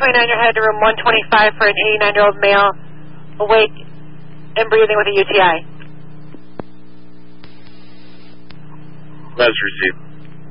1029, you're headed to room 125 for an 89-year-old male awake and breathing with a UTI. That's received.